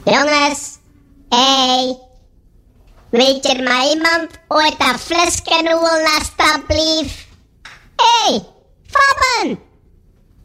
Jongens, hey, weet er maar iemand ooit dat flesje alsjeblieft?